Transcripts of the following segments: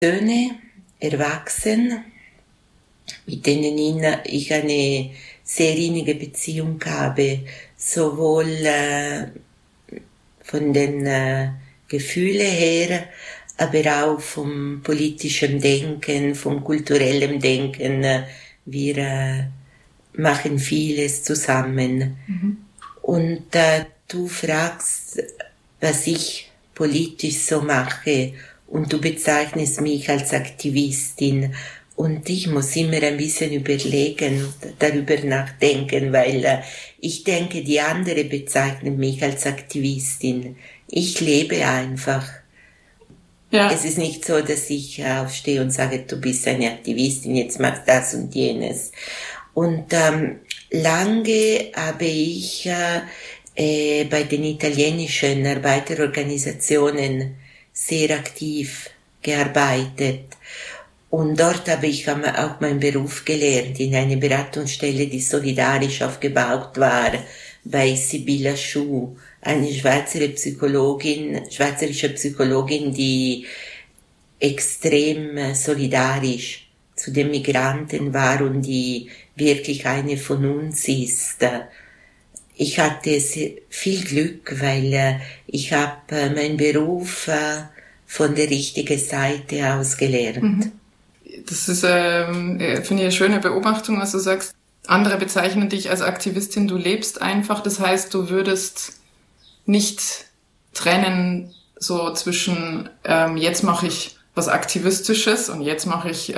Söhne, erwachsen, mit denen ich eine sehr innige Beziehung habe, sowohl von den Gefühlen her, aber auch vom politischen Denken, vom kulturellen Denken. Wir machen vieles zusammen. Mhm. Und du fragst, was ich politisch so mache, und du bezeichnest mich als Aktivistin. Und ich muss immer ein bisschen überlegen, darüber nachdenken, weil ich denke, die anderen bezeichnen mich als Aktivistin. Ich lebe einfach. Ja. Es ist nicht so, dass ich aufstehe und sage, du bist eine Aktivistin, jetzt machst das und jenes. Und lange habe ich bei den italienischen Arbeiterorganisationen sehr aktiv gearbeitet. Und dort habe ich auch meinen Beruf gelernt, in einer Beratungsstelle, die solidarisch aufgebaut war, bei Sibylla Schuh, eine schweizerische Psychologin, die extrem solidarisch zu den Migranten war und die wirklich eine von uns ist. Ich hatte viel Glück, weil ich habe meinen Beruf von der richtigen Seite aus gelernt. Mhm. Das ist, finde ich, eine schöne Beobachtung, was du sagst. Andere bezeichnen dich als Aktivistin, du lebst einfach. Das heißt, du würdest nicht trennen so zwischen jetzt mache ich was Aktivistisches und jetzt mache ich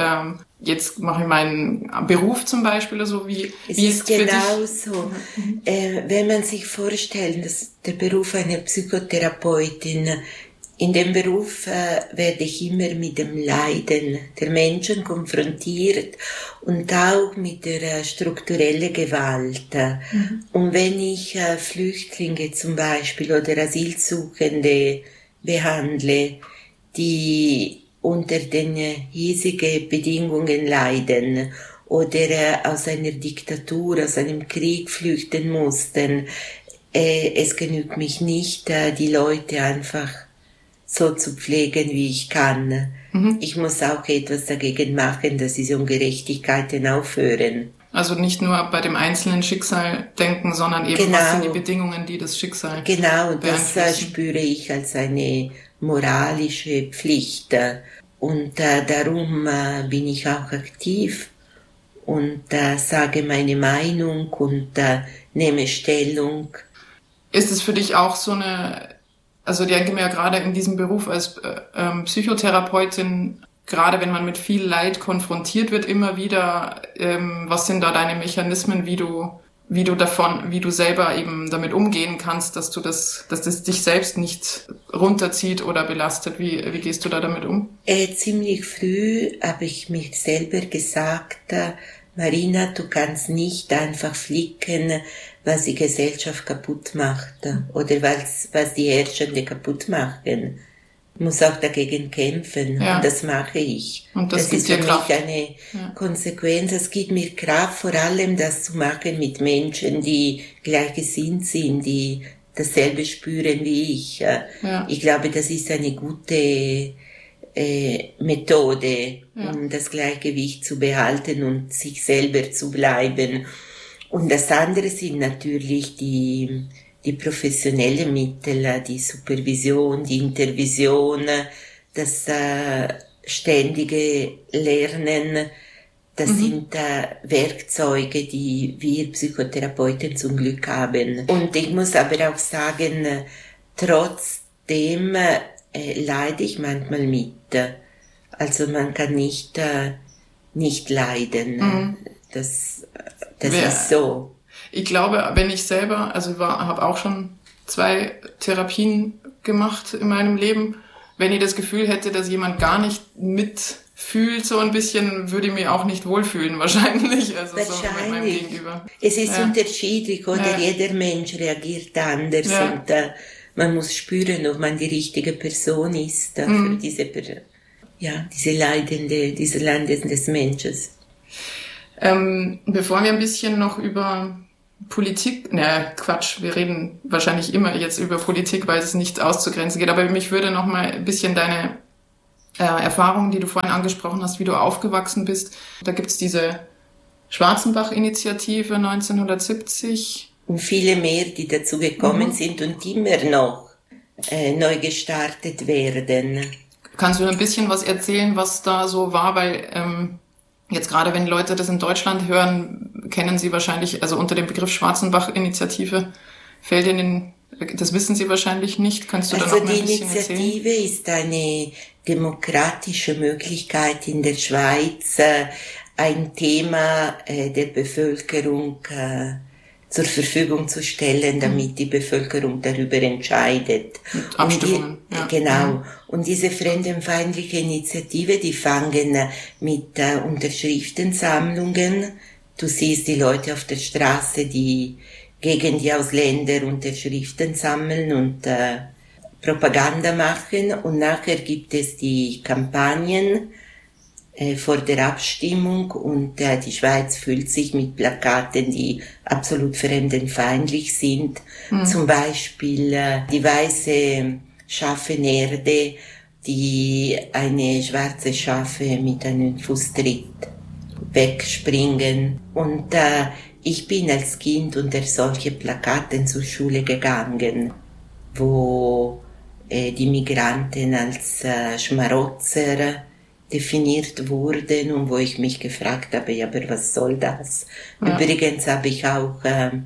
meinen Beruf zum Beispiel oder so. Wie ist genau so. Wenn man sich vorstellt, dass der Beruf einer Psychotherapeutin, in dem Beruf werde ich immer mit dem Leiden der Menschen konfrontiert und auch mit der strukturellen Gewalt. Mhm. Und wenn ich Flüchtlinge zum Beispiel oder Asylsuchende behandle, die unter den hiesigen Bedingungen leiden oder aus einer Diktatur, aus einem Krieg flüchten mussten, es genügt mich nicht, die Leute einfach so zu pflegen, wie ich kann. Mhm. Ich muss auch etwas dagegen machen, dass diese Ungerechtigkeiten aufhören. Also nicht nur bei dem einzelnen Schicksal denken, sondern eben was sind die Bedingungen, die das Schicksal Genau, das spüre ich als eine moralische Pflicht. Und darum bin ich auch aktiv und sage meine Meinung und nehme Stellung. Ist es für dich auch so eine, also ich denke mir ja gerade in diesem Beruf als Psychotherapeutin, gerade wenn man mit viel Leid konfrontiert wird, immer wieder, was sind da deine Mechanismen, wie du selber eben damit umgehen kannst, dass das dich selbst nicht runterzieht oder belastet? Wie gehst du da damit um? Ziemlich früh habe ich mir selber gesagt, Marina, du kannst nicht einfach flicken, was die Gesellschaft kaputt macht oder was die Herrschende kaputt machen. Ich muss auch dagegen kämpfen, ja. Und das mache ich. Und das ist für mich eine Konsequenz. Es gibt mir Kraft, vor allem das zu machen mit Menschen, die gleichgesinnt sind, die dasselbe spüren wie ich. Ja. Ich glaube, das ist eine gute Methode, um das Gleichgewicht zu behalten und sich selber zu bleiben. Und das andere sind natürlich die professionellen Mittel, die Supervision, die Intervision, das ständige Lernen, das sind Werkzeuge, die wir Psychotherapeuten zum Glück haben. Und ich muss aber auch sagen, trotzdem leide ich manchmal mit. Also man kann nicht leiden. Mhm. Das ist so. Ich glaube, wenn ich selber, also habe auch schon 2 Therapien gemacht in meinem Leben, wenn ich das Gefühl hätte, dass jemand gar nicht mitfühlt, so ein bisschen, würde ich mich auch nicht wohlfühlen, wahrscheinlich. Also so mit meinem Gegenüber. Es ist unterschiedlich, oder? Jeder Mensch reagiert anders und man muss spüren, ob man die richtige Person ist für diese Leiden des Menschen. Bevor wir ein bisschen noch über Politik, wir reden wahrscheinlich immer jetzt über Politik, weil es nicht auszugrenzen geht, aber mich würde noch mal ein bisschen deine Erfahrungen, die du vorhin angesprochen hast, wie du aufgewachsen bist. Da gibt's diese Schwarzenbach-Initiative 1970. Und viele mehr, die dazu gekommen sind und immer noch neu gestartet werden. Kannst du ein bisschen was erzählen, was da so war? Weil jetzt gerade, wenn Leute das in Deutschland hören, kennen sie wahrscheinlich, also unter dem Begriff Schwarzenbach-Initiative fällt ihnen, das wissen sie wahrscheinlich nicht. Kannst du da noch mal ein bisschen erzählen? Die Initiative ist eine demokratische Möglichkeit in der Schweiz, ein Thema der Bevölkerung zur Verfügung zu stellen, damit die Bevölkerung darüber entscheidet. Mit Abstimmungen. Genau. Und diese fremdenfeindliche Initiative, die fangen mit Unterschriftensammlungen. Du siehst die Leute auf der Straße, die gegen die Ausländer Unterschriften sammeln und Propaganda machen. Und nachher gibt es die Kampagnen vor der Abstimmung und die Schweiz füllt sich mit Plakaten, die absolut fremdenfeindlich sind. Zum Beispiel die weiße Schafenerde, die eine schwarze Schafe mit einem Fußtritt wegspringen. Und ich bin als Kind unter solche Plakaten zur Schule gegangen, wo die Migranten als Schmarotzer definiert wurden und wo ich mich gefragt habe, ja, aber was soll das? Ja. Übrigens habe ich auch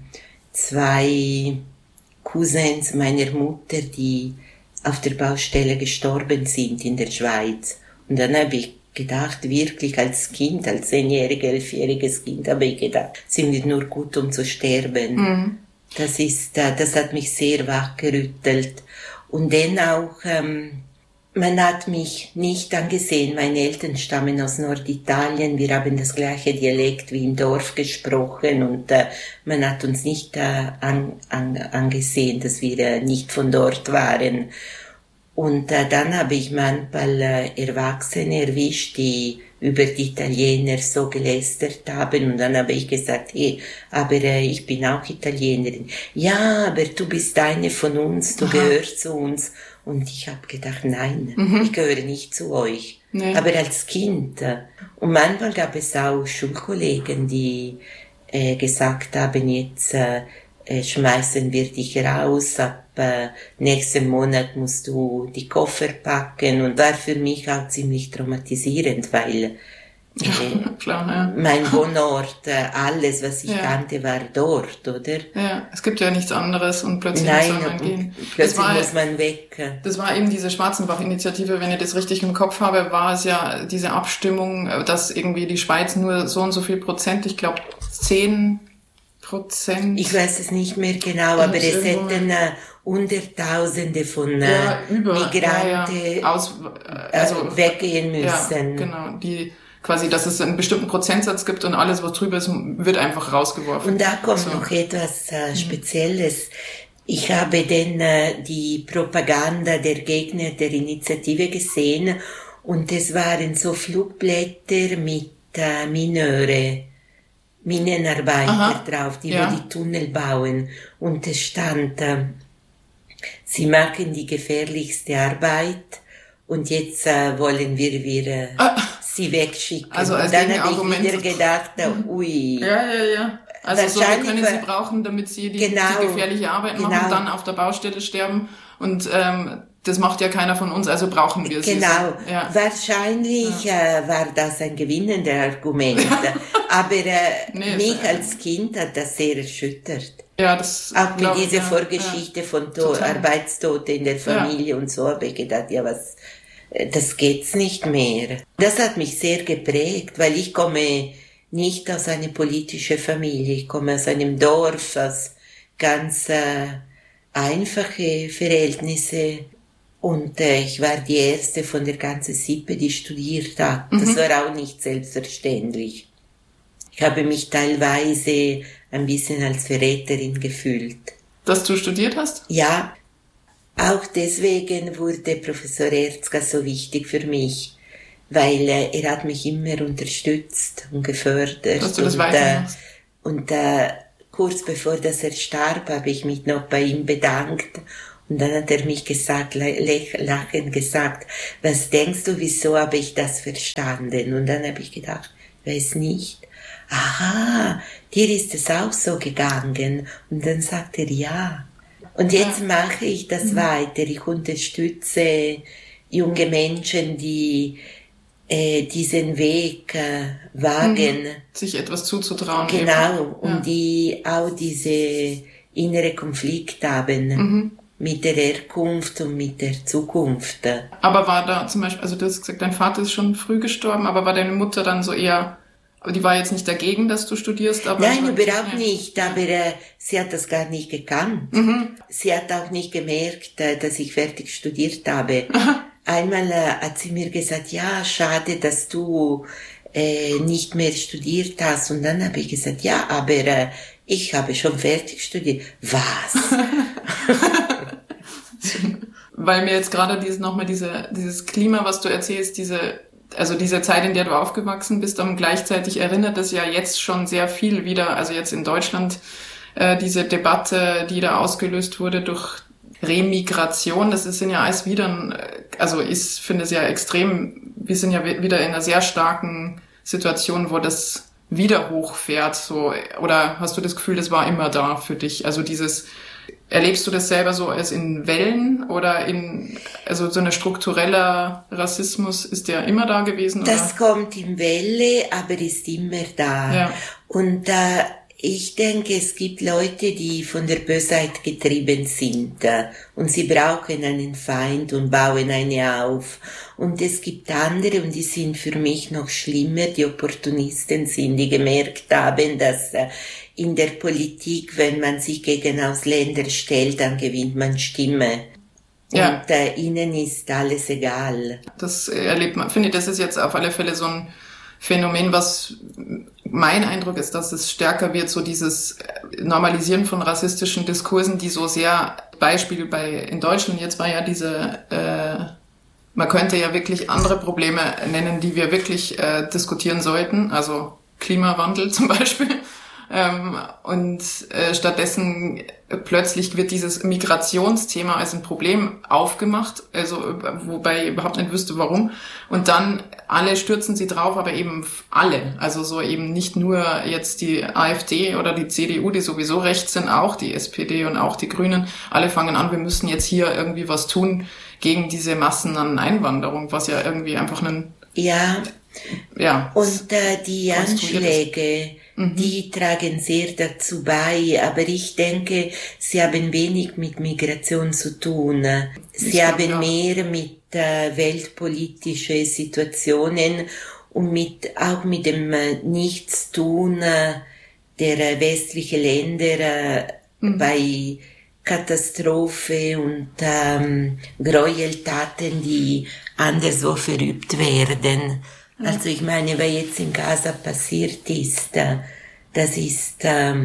2 Cousins meiner Mutter, die auf der Baustelle gestorben sind in der Schweiz. Und dann habe ich gedacht, wirklich als Kind, als 10-jähriges, 11-jähriges Kind, habe ich gedacht, sind wir nur gut, um zu sterben. Das hat mich sehr wachgerüttelt. Und dann auch, man hat mich nicht angesehen. Meine Eltern stammen aus Norditalien. Wir haben das gleiche Dialekt wie im Dorf gesprochen und man hat uns nicht angesehen, dass wir nicht von dort waren. Und dann habe ich manchmal Erwachsene erwischt, die über die Italiener so gelästert haben. Und dann habe ich gesagt, hey, aber ich bin auch Italienerin. Ja, aber du bist eine von uns, du gehörst zu uns. Und ich habe gedacht, nein, ich gehöre nicht zu euch. Nee. Aber als Kind. Und manchmal gab es auch Schulkollegen, die gesagt haben, jetzt schmeißen wir dich raus, ab nächsten Monat musst du die Koffer packen. Und war für mich auch ziemlich traumatisierend, weil klar, ja. Mein Wohnort, alles, was ich kannte, war dort, oder? Ja, es gibt ja nichts anderes und plötzlich muss man gehen. Plötzlich muss man weg. Das war eben diese Schwarzenbach-Initiative, wenn ich das richtig im Kopf habe, war es ja diese Abstimmung, dass irgendwie die Schweiz nur so und so viel Prozent, ich glaube 10%. Ich weiß es nicht mehr genau, aber es hätten Hunderttausende von Migranten weggehen müssen. Ja, genau, die quasi, dass es einen bestimmten Prozentsatz gibt und alles, was drüber ist, wird einfach rausgeworfen. Und da kommt noch etwas Spezielles. Ich habe dann die Propaganda der Gegner der Initiative gesehen und es waren so Flugblätter mit Minenarbeiter drauf, die wo die Tunnel bauen. Und es stand, sie machen die gefährlichste Arbeit und jetzt wollen wir sie wegschicken. Also als und dann habe ich wieder gedacht, ui. Ja. Also so, wir können sie brauchen, damit sie die gefährliche Arbeit machen und dann auf der Baustelle sterben. Und das macht ja keiner von uns, also brauchen wir sie. Genau. Ja. Wahrscheinlich war das ein gewinnender Argument. Aber mich als Kind hat das sehr erschüttert. Ja, das auch mit dieser Vorgeschichte von Arbeitstote in der Familie und so habe ich gedacht, ja, das geht's nicht mehr. Das hat mich sehr geprägt, weil ich komme nicht aus einer politischen Familie. Ich komme aus einem Dorf, aus ganz einfache Verhältnisse. Und ich war die erste von der ganzen Sippe, die studiert hat. Das war auch nicht selbstverständlich. Ich habe mich teilweise ein bisschen als Verräterin gefühlt. Dass du studiert hast? Ja. Auch deswegen wurde Professor Erzka so wichtig für mich, weil er hat mich immer unterstützt und gefördert. Dass du das weitermachst. Und kurz bevor er starb, habe ich mich noch bei ihm bedankt Und dann hat er mich gesagt, lachend gesagt, was denkst du, wieso habe ich das verstanden? Und dann habe ich gedacht, weiß nicht. Aha, dir ist es auch so gegangen. Und dann sagt er, ja. Und jetzt mache ich das weiter. Ich unterstütze junge Menschen, die diesen Weg wagen. Sich etwas zuzutrauen. Genau, und die auch diese innere Konflikt haben mit der Herkunft und mit der Zukunft. Aber war da zum Beispiel, also du hast gesagt, dein Vater ist schon früh gestorben, aber war deine Mutter dann so eher, die war jetzt nicht dagegen, dass du studierst? Aber nein, überhaupt nicht, aber sie hat das gar nicht gekannt. Sie hat auch nicht gemerkt, dass ich fertig studiert habe. Einmal hat sie mir gesagt, ja, schade, dass du nicht mehr studiert hast. Und dann habe ich gesagt, ja, aber ich habe schon fertig studiert. Was? Weil mir jetzt gerade dieses Klima, was du erzählst, diese Zeit, in der du aufgewachsen bist, und gleichzeitig erinnert es ja jetzt schon sehr viel wieder, also jetzt in Deutschland, diese Debatte, die da ausgelöst wurde durch Remigration, das ist ja alles wieder, ich finde es ja extrem, wir sind ja wieder in einer sehr starken Situation, wo das wieder hochfährt, so, oder hast du das Gefühl, das war immer da für dich? Also erlebst du das selber so als in Wellen oder so ein struktureller Rassismus, ist der immer da gewesen? Oder? Das kommt in Welle, aber ist immer da. Ja. Und ich denke, es gibt Leute, die von der Bösheit getrieben sind und sie brauchen einen Feind und bauen eine auf. Und es gibt andere, und die sind für mich noch schlimmer, die Opportunisten sind, die gemerkt haben, dass in der Politik, wenn man sich gegen Ausländer stellt, dann gewinnt man Stimme. Ja. Und ihnen ist alles egal. Das erlebt man. Finde ich, das ist jetzt auf alle Fälle so ein Phänomen, was mein Eindruck ist, dass es stärker wird, so dieses Normalisieren von rassistischen Diskursen, die so sehr, Beispiel in Deutschland jetzt war ja man könnte ja wirklich andere Probleme nennen, die wir wirklich diskutieren sollten, also Klimawandel zum Beispiel. Und stattdessen plötzlich wird dieses Migrationsthema als ein Problem aufgemacht, also wobei ich überhaupt nicht wüsste, warum. Und dann alle stürzen sie drauf, aber eben alle. Also so eben nicht nur jetzt die AfD oder die CDU, die sowieso rechts sind, auch die SPD und auch die Grünen. Alle fangen an, wir müssen jetzt hier irgendwie was tun gegen diese Massen an Einwanderung, was ja irgendwie einfach und die Anschläge, die tragen sehr dazu bei, aber ich denke, sie haben wenig mit Migration zu tun. Sie haben mehr mit weltpolitischen Situationen und auch mit dem Nichtstun der westlichen Länder bei Katastrophe und Gräueltaten, die anderswo verübt werden. Also ich meine, was jetzt in Gaza passiert ist, das ist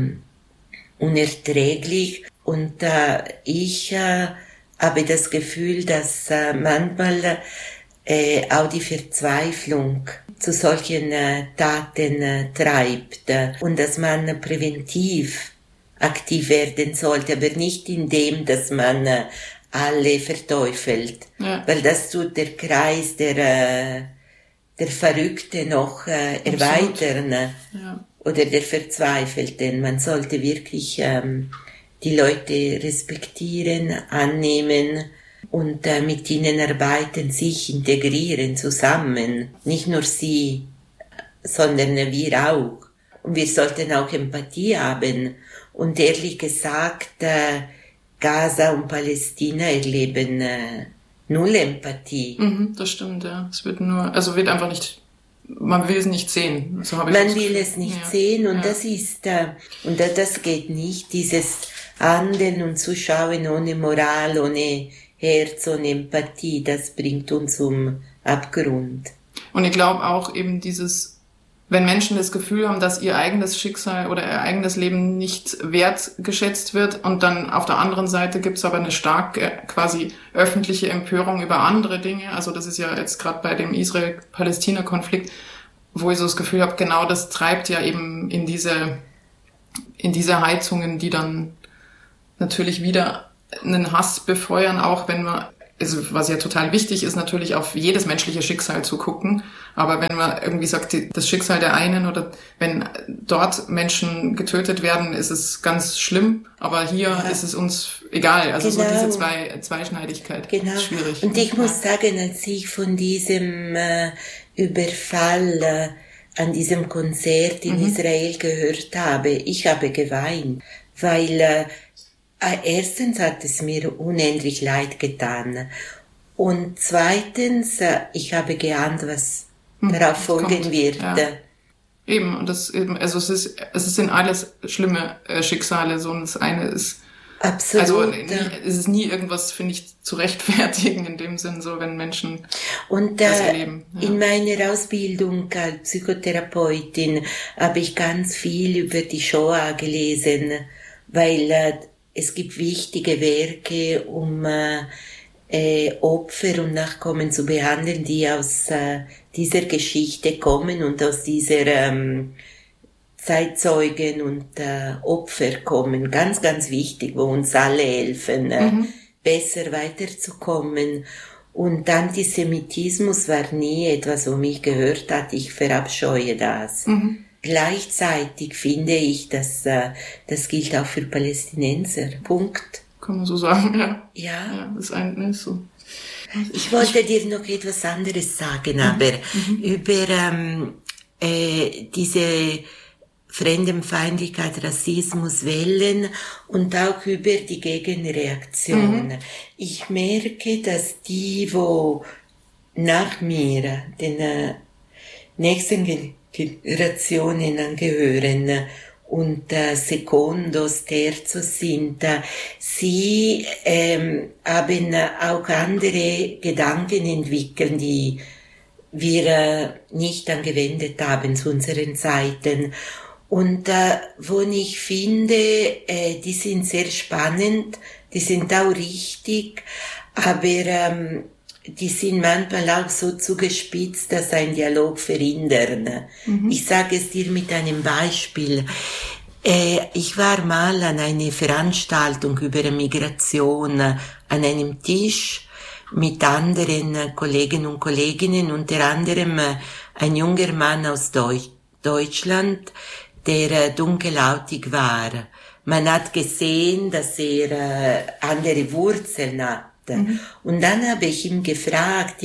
unerträglich, und ich habe das Gefühl, dass manchmal auch die Verzweiflung zu solchen Taten treibt und dass man präventiv aktiv werden sollte, aber nicht indem, dass man alle verteufelt, weil das tut der Kreis der Verrückte noch erweitern, oder der Verzweifelten. Man sollte wirklich die Leute respektieren, annehmen und mit ihnen arbeiten, sich integrieren zusammen. Nicht nur sie, sondern wir auch. Und wir sollten auch Empathie haben. Und ehrlich gesagt, Gaza und Palästina erleben null Empathie. Das stimmt, ja. Es wird einfach nicht, man will es nicht sehen. So habe ich man will es nicht sehen, und das ist, und das geht nicht, dieses Handeln und Zuschauen ohne Moral, ohne Herz, ohne Empathie, das bringt uns zum Abgrund. Und ich glaube auch eben wenn Menschen das Gefühl haben, dass ihr eigenes Schicksal oder ihr eigenes Leben nicht wertgeschätzt wird, und dann auf der anderen Seite gibt's aber eine starke quasi öffentliche Empörung über andere Dinge. Also das ist ja jetzt gerade bei dem Israel-Palästina-Konflikt, wo ich so das Gefühl habe, genau das treibt ja eben in diese Heizungen, die dann natürlich wieder einen Hass befeuern, auch wenn man, also was ja total wichtig ist, natürlich auf jedes menschliche Schicksal zu gucken. Aber wenn man irgendwie sagt, das Schicksal der einen oder wenn dort Menschen getötet werden, ist es ganz schlimm. Aber hier ist es uns egal. Also so diese Zweischneidigkeit ist schwierig. Und ich muss sagen, als ich von diesem Überfall an diesem Konzert in Israel gehört habe, ich habe geweint, weil erstens hat es mir unendlich leid getan und zweitens, ich habe geahnt, was darauf folgen wird. Ja. Eben, und das eben, also es sind alles schlimme Schicksale, so und das eine ist absolut. Also es ist nie irgendwas, finde ich, zu rechtfertigen in dem Sinn, so wenn Menschen das erleben. Ja. In meiner Ausbildung als Psychotherapeutin habe ich ganz viel über die Shoah gelesen, weil es gibt wichtige Werke, um Opfer und Nachkommen zu behandeln, die aus dieser Geschichte kommen und aus dieser Zeitzeugen und Opfer kommen. Ganz, ganz wichtig, wo uns alle helfen, besser weiterzukommen. Und Antisemitismus war nie etwas, wo mich gehört hat, ich verabscheue das. Gleichzeitig finde ich, dass das gilt auch für Palästinenser. Punkt. Kann man so sagen, ja. Ja. Das eine ist so. Ich wollte dir noch etwas anderes sagen, aber über diese Fremdenfeindlichkeit, Rassismus, Wellen und auch über die Gegenreaktion. Ich merke, dass die, wo nach mir, den nächsten Generationen angehören und Secondos, Terzos sind, sie haben auch andere Gedanken entwickelt, die wir nicht angewendet haben zu unseren Zeiten. Und wo ich finde, die sind sehr spannend, die sind auch richtig, aber die sind manchmal auch so zugespitzt, dass ein Dialog verhindern. Ich sage es dir mit einem Beispiel. Ich war mal an einer Veranstaltung über Migration an einem Tisch mit anderen Kollegen und Kolleginnen, unter anderem ein junger Mann aus Deutschland, der dunkelhäutig war. Man hat gesehen, dass er andere Wurzeln hat. Und dann habe ich ihn gefragt,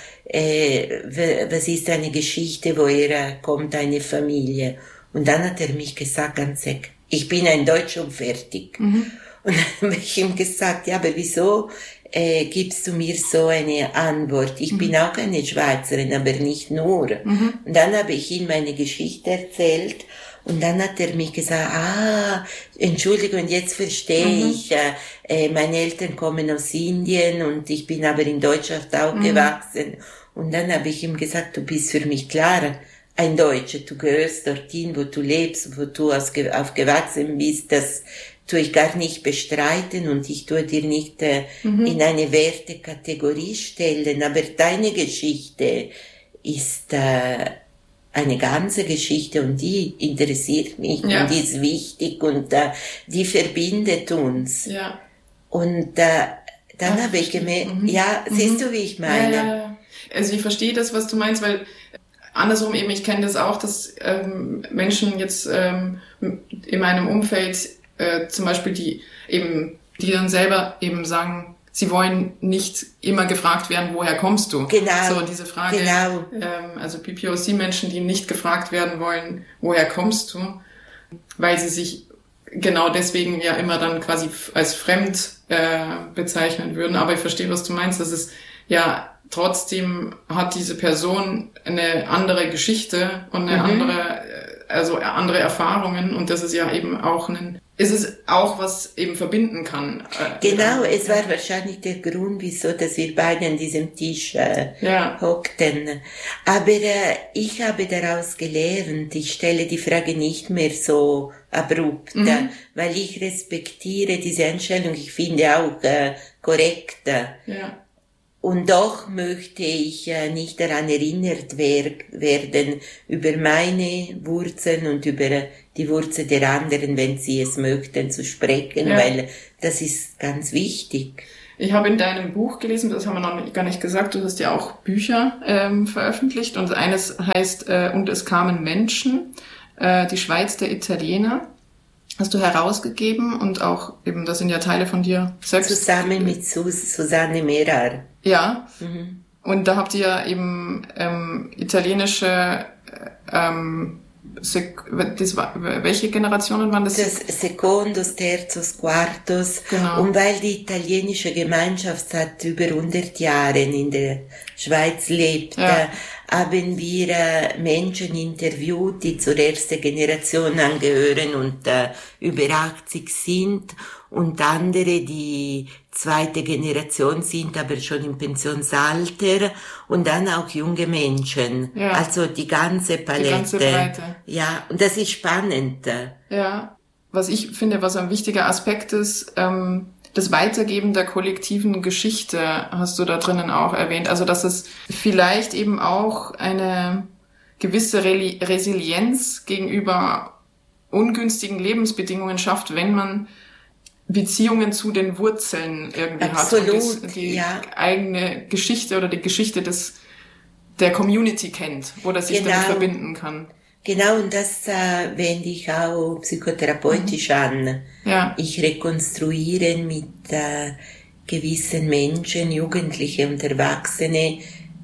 was ist eine Geschichte, woher kommt eine Familie? Und dann hat er mich gesagt, ganz ehrlich, ich bin ein Deutscher und fertig. Und dann habe ich ihm gesagt, ja, aber wieso gibst du mir so eine Antwort? Ich bin auch eine Schweizerin, aber nicht nur. Und dann habe ich ihm meine Geschichte erzählt. Und dann hat er mich gesagt, Entschuldigung, jetzt verstehe ich, meine Eltern kommen aus Indien und ich bin aber in Deutschland aufgewachsen. Und dann habe ich ihm gesagt, du bist für mich klar, ein Deutscher, du gehörst dorthin, wo du lebst, wo du aufgewachsen bist, das tue ich gar nicht bestreiten und ich tue dir nicht in eine Wertekategorie stellen, aber deine Geschichte ist eine ganze Geschichte und die interessiert mich und die ist wichtig und die verbindet uns. Ja. Und dann habe ich gemerkt, siehst du, wie ich meine? Ja. Also ich verstehe das, was du meinst, weil andersrum eben, ich kenne das auch, dass Menschen jetzt in meinem Umfeld zum Beispiel die dann selber eben sagen, sie wollen nicht immer gefragt werden, woher kommst du? Genau. So diese Frage, also PPOC-Menschen, die nicht gefragt werden wollen, woher kommst du? Weil sie sich genau deswegen ja immer dann quasi als fremd bezeichnen würden. Aber ich verstehe, was du meinst. Das ist ja trotzdem hat diese Person eine andere Geschichte und eine andere Erfahrungen und das ist ja eben auch ist es auch, was eben verbinden kann. Genau, es war wahrscheinlich der Grund, wieso, dass wir beide an diesem Tisch hockten. Aber ich habe daraus gelernt, ich stelle die Frage nicht mehr so abrupt, weil ich respektiere diese Einstellung, ich finde auch korrekt. Ja. Und doch möchte ich nicht daran erinnert werden, über meine Wurzeln und über die Wurzeln der anderen, wenn sie es möchten, zu sprechen, weil das ist ganz wichtig. Ich habe in deinem Buch gelesen, das haben wir noch gar nicht gesagt, du hast ja auch Bücher veröffentlicht und eines heißt Und es kamen Menschen, die Schweiz der Italiener. Hast du herausgegeben und auch eben, das sind ja Teile von dir selbst. Zusammen mit Susanne Merar. Ja, und da habt ihr ja eben italienische, welche Generationen waren das? Das Secondos, Terzos, Quartos. Genau. Und weil die italienische Gemeinschaft seit über 100 Jahren in der Schweiz lebt, haben wir Menschen interviewt, die zur ersten Generation angehören und über 80 sind, und andere, die zweite Generation sind, aber schon im Pensionsalter, und dann auch junge Menschen. Ja. Also die ganze Palette. Die ganze Breite. Ja, und das ist spannend. Ja, was ich finde, was ein wichtiger Aspekt ist, das Weitergeben der kollektiven Geschichte hast du da drinnen auch erwähnt. Also, dass es vielleicht eben auch eine gewisse Resilienz gegenüber ungünstigen Lebensbedingungen schafft, wenn man Beziehungen zu den Wurzeln irgendwie Absolut, hat und die eigene Geschichte oder die Geschichte der Community kennt oder sich damit verbinden kann. Genau, und das wende ich auch psychotherapeutisch an. Ja. Ich rekonstruiere mit gewissen Menschen, Jugendliche und Erwachsene,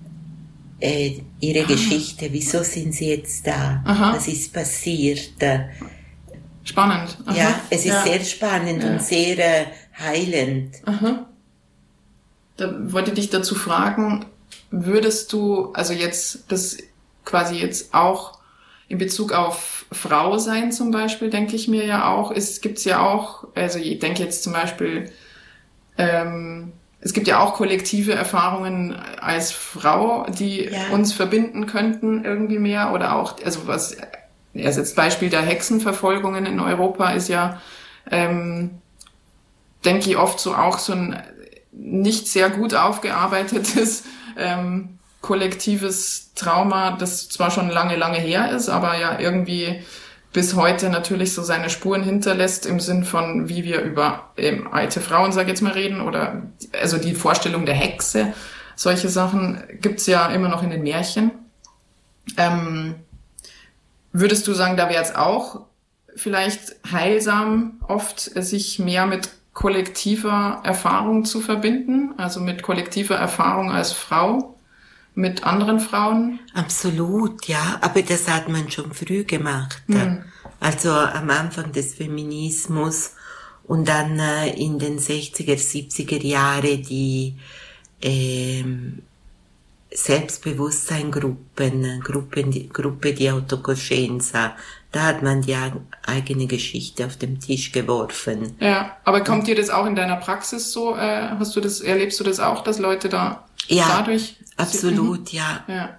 ihre Geschichte. Wieso sind sie jetzt da? Was ist passiert? Spannend. Aha. Ja, es ist sehr spannend und sehr heilend. Aha. Da wollte ich dich dazu fragen, würdest du, also jetzt, das quasi jetzt auch in Bezug auf Frau sein zum Beispiel, denke ich mir ja auch, gibt's ja auch, also ich denke jetzt zum Beispiel, es gibt ja auch kollektive Erfahrungen als Frau, die uns verbinden könnten irgendwie mehr, oder auch, also was, also jetzt Beispiel der Hexenverfolgungen in Europa ist ja, denke ich, oft so auch so ein nicht sehr gut aufgearbeitetes kollektives Trauma, das zwar schon lange, lange her ist, aber ja irgendwie bis heute natürlich so seine Spuren hinterlässt im Sinn von, wie wir über alte Frauen, sag ich jetzt mal, reden, oder also die Vorstellung der Hexe, solche Sachen gibt's ja immer noch in den Märchen. Würdest du sagen, da wäre es auch vielleicht heilsam, oft sich mehr mit kollektiver Erfahrung zu verbinden, also mit kollektiver Erfahrung als Frau, mit anderen Frauen? Absolut, ja, aber das hat man schon früh gemacht. Also am Anfang des Feminismus und dann in den 60er, 70er Jahre die Gruppe di Autocoscienza, da hat man die eigene Geschichte auf den Tisch geworfen. Ja, aber kommt dir das auch in deiner Praxis so, erlebst du das auch, dass Leute da dadurch... Absolut, ja.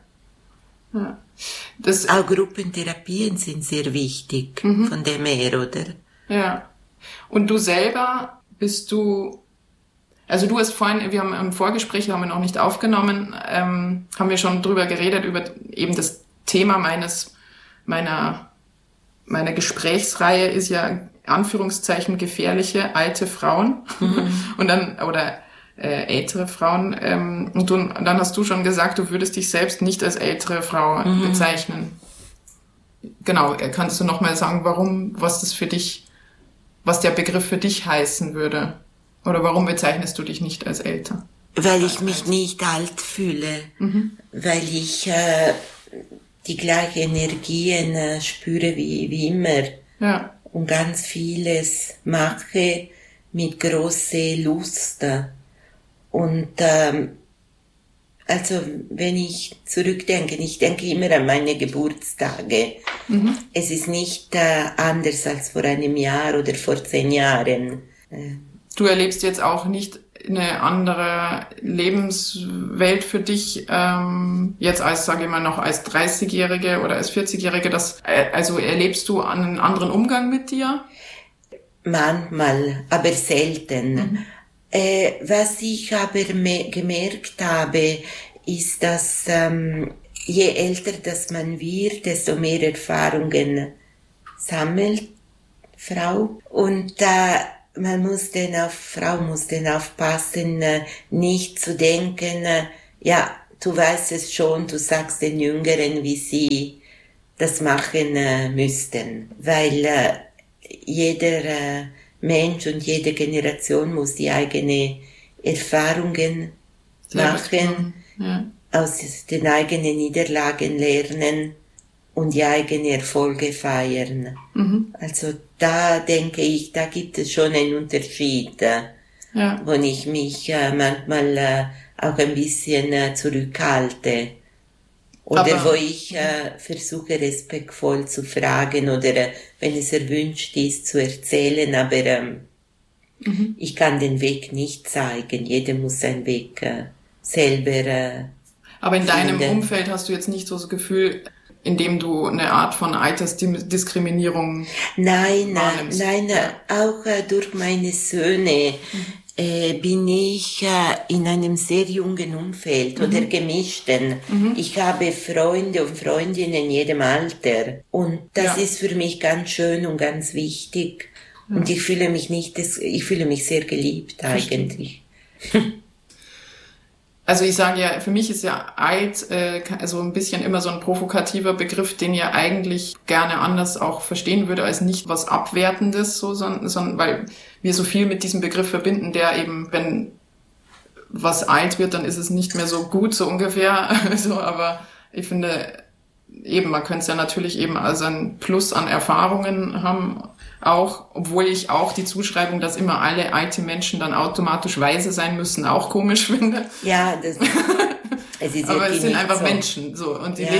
Auch Gruppentherapien sind sehr wichtig, von dem her, oder? Ja. Und du selber also du hast vorhin, wir haben im Vorgespräch, haben wir noch nicht aufgenommen, haben wir schon drüber geredet, über eben das Thema meiner Gesprächsreihe ist ja, Anführungszeichen, gefährliche alte Frauen. Und dann, oder ältere Frauen. Und dann hast du schon gesagt, du würdest dich selbst nicht als ältere Frau bezeichnen. Genau, kannst du noch mal sagen, was der Begriff für dich heißen würde? Oder warum bezeichnest du dich nicht als älter? Weil ich mich nicht alt fühle, weil ich die gleichen Energien spüre wie immer und ganz vieles mache mit großer Lust. Und also wenn ich zurückdenke, ich denke immer an meine Geburtstage. Es ist nicht anders als vor einem Jahr oder vor 10 Jahren. Du erlebst jetzt auch nicht eine andere Lebenswelt für dich, jetzt als, sage ich mal, noch als 30-Jährige oder als 40-Jährige, also erlebst du einen anderen Umgang mit dir? Manchmal, aber selten. Was ich aber gemerkt habe, ist, dass je älter das man wird, desto mehr Erfahrungen sammelt Frau. Und Frau muss dann aufpassen, nicht zu denken, ja, du weißt es schon, du sagst den Jüngeren, wie sie das machen müssten. Weil jeder Mensch und jede Generation muss die eigenen Erfahrungen machen, aus den eigenen Niederlagen lernen und die eigenen Erfolge feiern. Also da denke ich, da gibt es schon einen Unterschied, wo ich mich manchmal auch ein bisschen zurückhalte. Oder wo ich versuche, respektvoll zu fragen oder wenn es erwünscht ist, zu erzählen, aber ich kann den Weg nicht zeigen. Jeder muss seinen Weg selber Aber in finden. deinem Umfeld hast du jetzt nicht so das Gefühl, indem du eine Art von Altersdiskriminierung wahrnimmst? Nein, auch durch meine Söhne bin ich in einem sehr jungen Umfeld oder gemischten. Ich habe Freunde und Freundinnen in jedem Alter und das ist für mich ganz schön und ganz wichtig und ich fühle mich sehr geliebt eigentlich. Also ich sage ja, für mich ist ja alt also ein bisschen immer so ein provokativer Begriff, den ja eigentlich gerne anders auch verstehen würde, als nicht was Abwertendes, sondern weil wir so viel mit diesem Begriff verbinden, der eben, wenn was alt wird, dann ist es nicht mehr so gut, so ungefähr. Aber ich finde eben, man könnte es ja natürlich eben als ein Plus an Erfahrungen haben, auch, obwohl ich auch die Zuschreibung, dass immer alle alte Menschen dann automatisch weise sein müssen, auch komisch finde. Ja, aber es sind einfach so Menschen, so, und die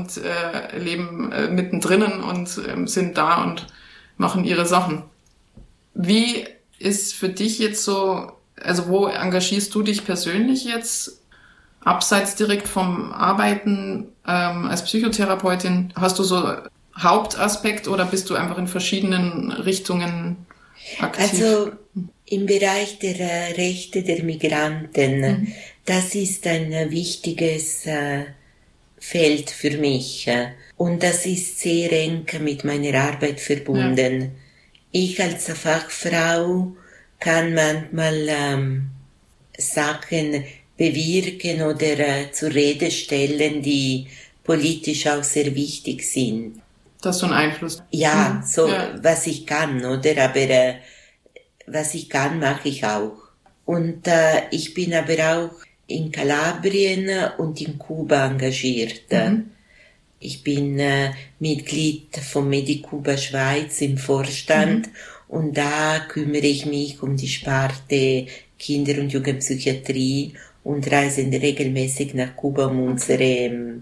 leben mittendrin und sind da und machen ihre Sachen. Wie ist für dich jetzt so, also wo engagierst du dich persönlich jetzt? Abseits direkt vom Arbeiten als Psychotherapeutin, hast du so Hauptaspekt oder bist du einfach in verschiedenen Richtungen aktiv? Also im Bereich der Rechte der Migranten, das ist ein wichtiges Feld für mich und das ist sehr eng mit meiner Arbeit verbunden. Ja. Ich als Fachfrau kann manchmal Sachen bewirken oder zur Rede stellen, die politisch auch sehr wichtig sind. Das ist so ein Einfluss. Ja, was ich kann, oder? Aber was ich kann, mache ich auch. Und ich bin aber auch in Kalabrien und in Kuba engagiert. Ich bin Mitglied von Medicuba Schweiz im Vorstand und da kümmere ich mich um die Sparte Kinder- und Jugendpsychiatrie und reise regelmäßig nach Kuba, um unsere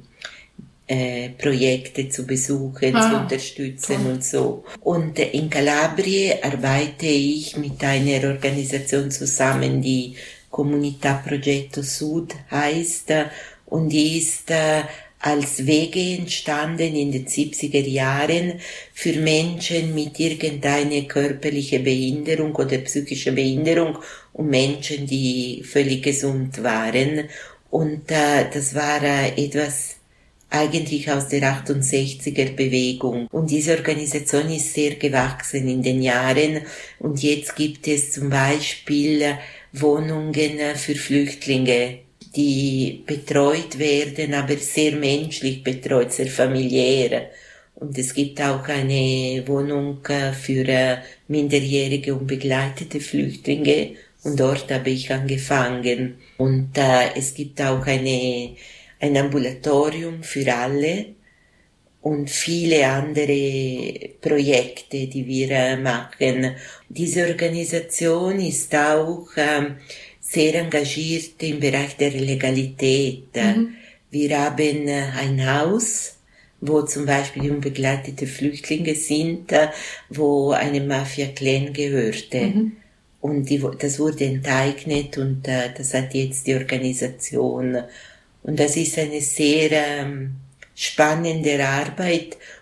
Projekte zu besuchen, zu unterstützen und so. Und in Kalabrien arbeite ich mit einer Organisation zusammen, die Comunità Progetto Sud heißt und die ist als Wege entstanden in den 70er Jahren für Menschen mit irgendeiner körperlichen Behinderung oder psychischer Behinderung und Menschen, die völlig gesund waren. Und das war etwas eigentlich aus der 68er Bewegung. Und diese Organisation ist sehr gewachsen in den Jahren. Und jetzt gibt es zum Beispiel Wohnungen für Flüchtlinge, die betreut werden, aber sehr menschlich betreut, sehr familiär. Und es gibt auch eine Wohnung für minderjährige und begleitete Flüchtlinge. Und dort habe ich angefangen. Und es gibt auch ein Ambulatorium für alle und viele andere Projekte, die wir machen. Diese Organisation ist auch sehr engagiert im Bereich der Legalität. Wir haben ein Haus, wo zum Beispiel unbegleitete Flüchtlinge sind, wo eine Mafia-Clan gehörte. Und das wurde enteignet und das hat jetzt die Organisation. Und das ist eine sehr spannende Arbeit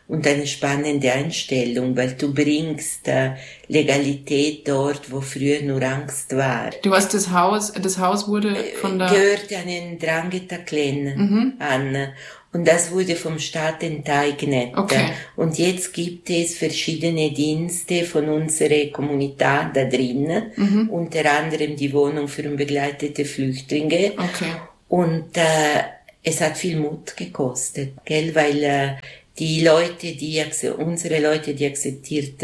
und eine spannende Einstellung, weil du bringst Legalität dort, wo früher nur Angst war. Du hast das Haus wurde von der... Gehört einen Drangheta-Clan an. Und das wurde vom Staat enteignet. Okay. Und jetzt gibt es verschiedene Dienste von unserer Kommunität da drin, unter anderem die Wohnung für unbegleitete Flüchtlinge. Okay. Und es hat viel Mut gekostet, gell, weil die Leute, unsere Leute, die akzeptiert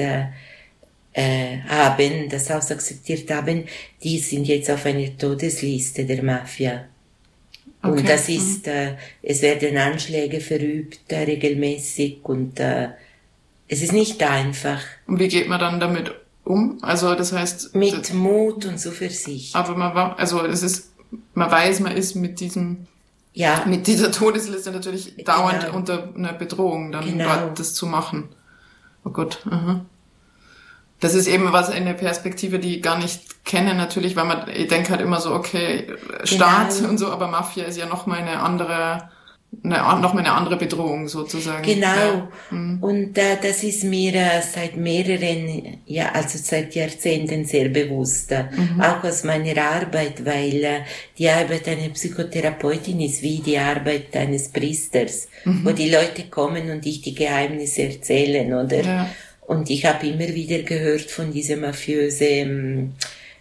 haben, das Haus akzeptiert haben, die sind jetzt auf einer Todesliste der Mafia. Okay. Und das ist, es werden Anschläge verübt regelmäßig und es ist nicht einfach. Und wie geht man dann damit um? Also das heißt... Mit Mut und Zuversicht. Aber man weiß, man ist mit dieser Todesliste natürlich dauernd unter einer Bedrohung, dann das zu machen. Oh Gott. Aha. Das ist eben was in der Perspektive, die gar nicht kennen natürlich, weil ich denke halt immer so, okay, Staat und so, aber Mafia ist ja nochmal eine andere Bedrohung sozusagen. Genau. Ja. Und das ist mir seit seit Jahrzehnten sehr bewusst. Auch aus meiner Arbeit, weil die Arbeit einer Psychotherapeutin ist wie die Arbeit eines Priesters, wo die Leute kommen und dich die Geheimnisse erzählen, oder? Ja. Und ich habe immer wieder gehört von diesen mafiösen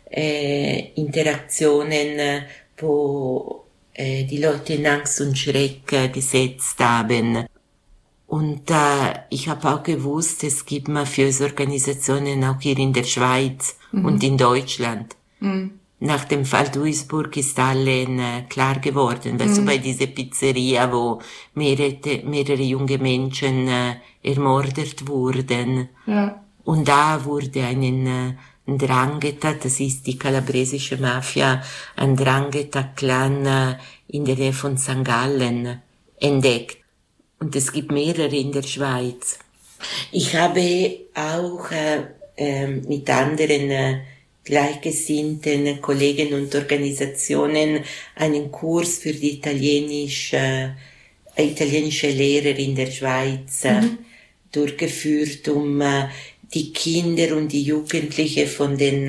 Interaktionen, wo die Leute in Angst und Schreck gesetzt haben. Und ich habe auch gewusst, es gibt mafiöse Organisationen auch hier in der Schweiz und in Deutschland. Nach dem Fall Duisburg ist allen klar geworden, weil so bei dieser Pizzeria, wo mehrere junge Menschen ermordet wurden. Ja. Und da wurde ein Drangheta, das ist die kalabresische Mafia, ein Drangheta-Clan in der Nähe von St. Gallen entdeckt. Und es gibt mehrere in der Schweiz. Ich habe auch mit anderen gleichgesinnten Kollegen und Organisationen einen Kurs für die italienische Lehrer in der Schweiz durchgeführt, um die Kinder und die Jugendlichen von den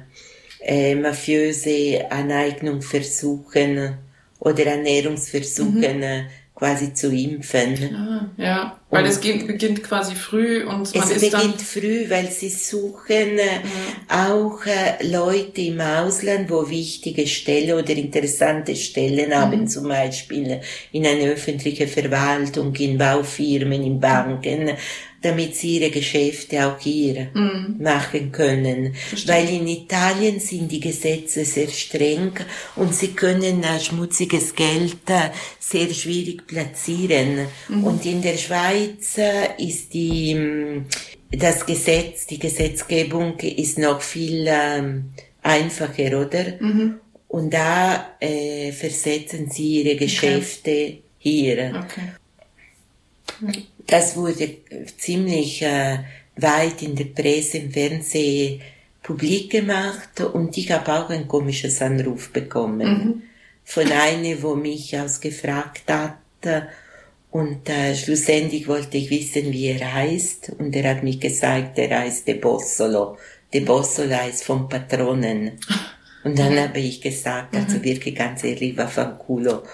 mafiöse Aneignungsversuchen oder Ernährungsversuchen quasi zu impfen. Ja, weil es beginnt quasi früh und man ist dann... Es beginnt früh, weil sie suchen auch Leute im Ausland, wo wichtige Stellen oder interessante Stellen haben, zum Beispiel in einer öffentlichen Verwaltung, in Baufirmen, in Banken, damit sie ihre Geschäfte auch hier machen können. Verstehe. Weil in Italien sind die Gesetze sehr streng und sie können schmutziges Geld sehr schwierig platzieren. Und in der Schweiz ist die Gesetzgebung ist noch viel einfacher, oder? Und da versetzen sie ihre Geschäfte hier. Okay. Das wurde ziemlich weit in der Presse, im Fernsehen publik gemacht und ich habe auch ein komisches Anruf bekommen von einer, wo mich ausgefragt hat und schlussendlich wollte ich wissen, wie er heißt und er hat mir gesagt, er heißt De Bossolo. De Bossolo heißt vom Patronen. Und dann habe ich gesagt, also wirklich ganz ehrlich, war von culo.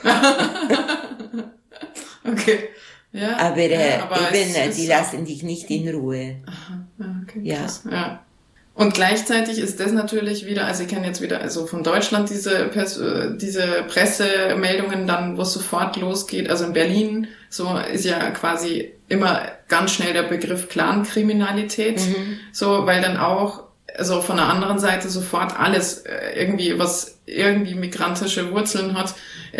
Okay. Ja, aber die lassen dich nicht in Ruhe. Aha, okay, krass. Ja. Und gleichzeitig ist das natürlich wieder, also ich kenne jetzt wieder also von Deutschland diese Pressemeldungen dann, wo es sofort losgeht. Also in Berlin so ist ja quasi immer ganz schnell der Begriff Clankriminalität, so, weil dann auch also von der anderen Seite sofort alles irgendwie, was irgendwie migrantische Wurzeln hat,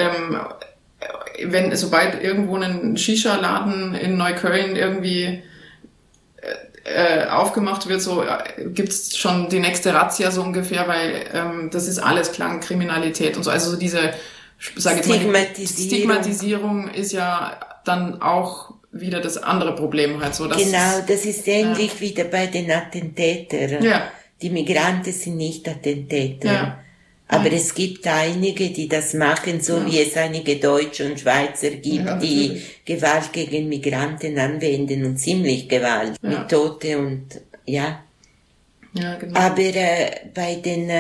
sobald irgendwo ein Shisha-Laden in Neukölln irgendwie aufgemacht wird, so gibt's schon die nächste Razzia so ungefähr, weil das ist alles Clankriminalität und so. Also so diese, sage ich mal, Stigmatisierung ist ja dann auch wieder das andere Problem halt so. Genau, das ist ähnlich wieder bei den Attentätern. Ja. Die Migranten sind nicht Attentäter. Ja. Aber es gibt einige, die das machen, so wie es einige Deutsche und Schweizer gibt, die Gewalt gegen Migranten anwenden und ziemlich Gewalt mit Tote und ja. Ja, genau. Aber bei den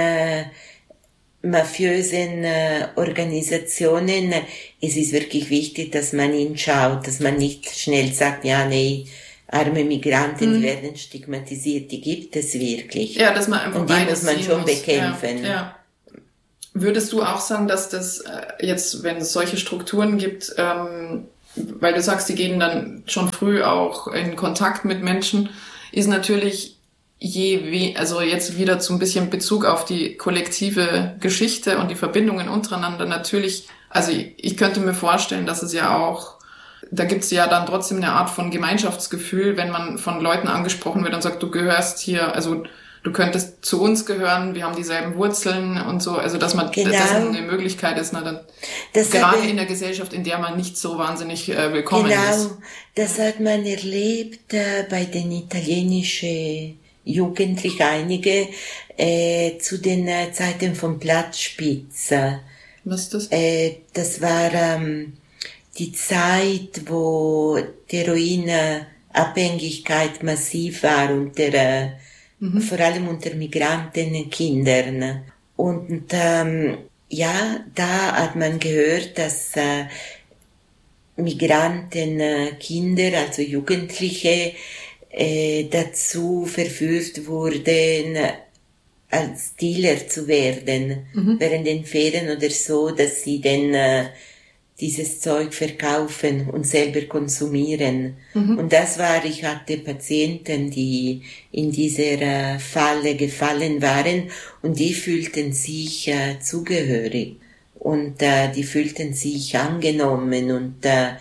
mafiösen Organisationen es ist wirklich wichtig, dass man hinschaut, dass man nicht schnell sagt, ja, nee, arme Migranten, die werden stigmatisiert, die gibt es wirklich. Ja, dass man einfach und die muss man schon bekämpfen. Ja. Würdest du auch sagen, dass das jetzt, wenn es solche Strukturen gibt, weil du sagst, die gehen dann schon früh auch in Kontakt mit Menschen, ist natürlich also jetzt wieder so ein bisschen Bezug auf die kollektive Geschichte und die Verbindungen untereinander natürlich, also ich könnte mir vorstellen, dass es ja auch, da gibt es ja dann trotzdem eine Art von Gemeinschaftsgefühl, wenn man von Leuten angesprochen wird und sagt, du gehörst hier, also du könntest zu uns gehören, wir haben dieselben Wurzeln und so, also dass man, das eine Möglichkeit ist, dann gerade in der Gesellschaft, in der man nicht so wahnsinnig willkommen ist. Genau, das hat man erlebt bei den italienischen Jugendlichen, einige zu den Zeiten von Platzspitz. Was ist das? Das war die Zeit, wo die Heroinabhängigkeit massiv war unter vor allem unter Migrantenkindern. Und ja, da hat man gehört, dass Migrantenkinder, also Jugendliche, dazu verführt wurden, als Dealer zu werden, während den Ferien oder so, dass sie dann dieses Zeug verkaufen und selber konsumieren. Und das war, ich hatte Patienten, die in dieser Falle gefallen waren und die fühlten sich zugehörig und die fühlten sich angenommen und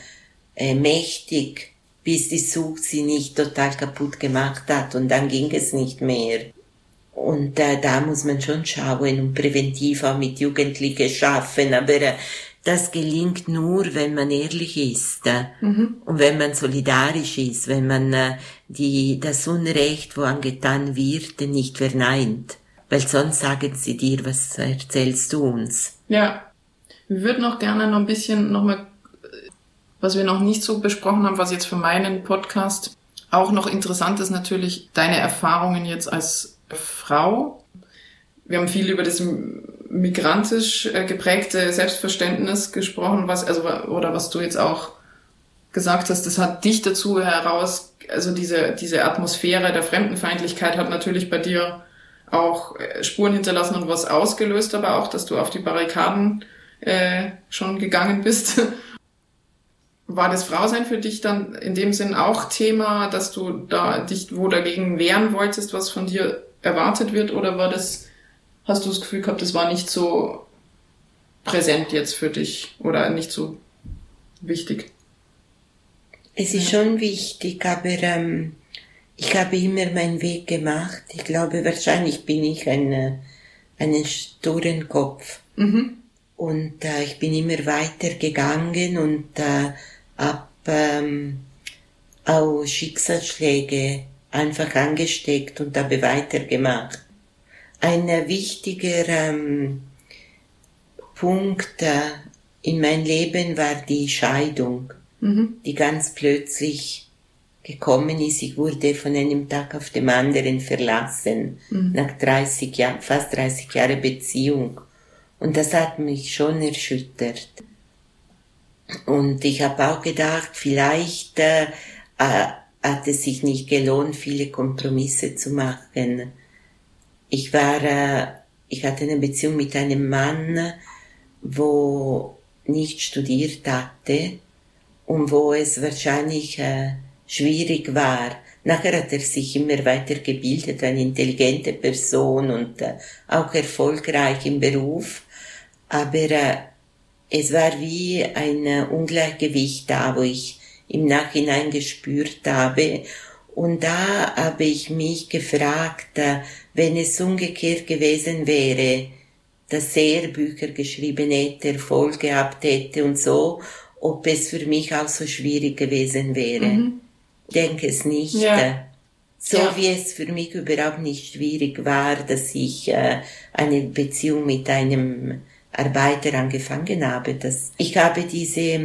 mächtig, bis die Sucht sie nicht total kaputt gemacht hat und dann ging es nicht mehr. Und da muss man schon schauen und präventiv auch mit Jugendlichen schaffen, aber das gelingt nur, wenn man ehrlich ist und wenn man solidarisch ist, wenn man das Unrecht, wo angetan wird, nicht verneint. Weil sonst sagen sie dir, was erzählst du uns? Ja, wir würden auch gerne noch ein bisschen nochmal, was wir noch nicht so besprochen haben, was jetzt für meinen Podcast auch noch interessant ist, natürlich deine Erfahrungen jetzt als Frau. Wir haben viel über das migrantisch geprägte Selbstverständnis gesprochen, was du jetzt auch gesagt hast, das hat dich dazu heraus, also diese Atmosphäre der Fremdenfeindlichkeit hat natürlich bei dir auch Spuren hinterlassen und was ausgelöst, aber auch, dass du auf die Barrikaden schon gegangen bist. War das Frausein für dich dann in dem Sinn auch Thema, dass du da dich wo dagegen wehren wolltest, was von dir erwartet wird, oder hast du das Gefühl gehabt, das war nicht so präsent jetzt für dich oder nicht so wichtig? Es ist schon wichtig, aber ich habe immer meinen Weg gemacht. Ich glaube, wahrscheinlich bin ich einen sturen Kopf. Und ich bin immer weiter gegangen und hab auch Schicksalsschläge einfach angesteckt und habe weitergemacht. Ein wichtiger Punkt in mein Leben war die Scheidung, die ganz plötzlich gekommen ist. Ich wurde von einem Tag auf den anderen verlassen, nach fast 30 Jahren Beziehung. Und das hat mich schon erschüttert. Und ich habe auch gedacht, vielleicht hat es sich nicht gelohnt, viele Kompromisse zu machen. Ich hatte eine Beziehung mit einem Mann, wo nicht studiert hatte und wo es wahrscheinlich schwierig war. Nachher hat er sich immer weiter gebildet, eine intelligente Person und auch erfolgreich im Beruf. Aber es war wie ein Ungleichgewicht da, wo ich im Nachhinein gespürt habe. Und da habe ich mich gefragt, wenn es umgekehrt gewesen wäre, dass er Bücher geschrieben hätte, Erfolg gehabt hätte und so, ob es für mich auch so schwierig gewesen wäre. Denke es nicht. Ja. So wie es für mich überhaupt nicht schwierig war, dass ich eine Beziehung mit einem Arbeiter angefangen habe. Ich habe diese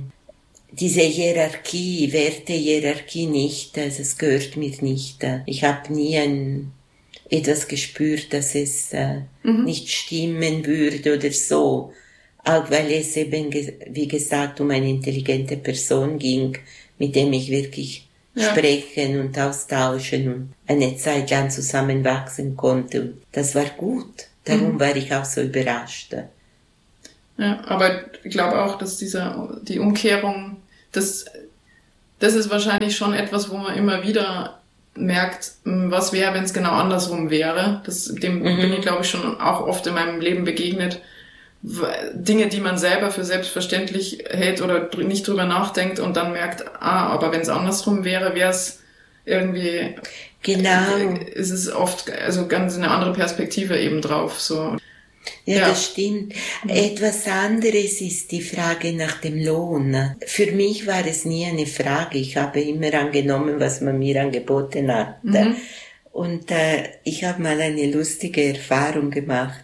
Hierarchie, Wertehierarchie nicht, also es gehört mir nicht. Ich habe nie etwas gespürt, dass es nicht stimmen würde oder so. Auch weil es eben, wie gesagt, um eine intelligente Person ging, mit dem ich wirklich sprechen und austauschen und eine Zeit lang zusammenwachsen konnte. Und das war gut. Darum war ich auch so überrascht. Ja, aber ich glaube auch, dass die Umkehrung, das ist wahrscheinlich schon etwas, wo man immer wieder merkt, was wäre, wenn es genau andersrum wäre. Dem bin ich, glaube ich, schon auch oft in meinem Leben begegnet. Dinge, die man selber für selbstverständlich hält oder nicht drüber nachdenkt und dann merkt, aber wenn es andersrum wäre, wäre es irgendwie, ist es oft, also ganz eine andere Perspektive eben drauf, so. Ja, das stimmt. Etwas anderes ist die Frage nach dem Lohn. Für mich war es nie eine Frage. Ich habe immer angenommen, was man mir angeboten hat. Und ich habe mal eine lustige Erfahrung gemacht.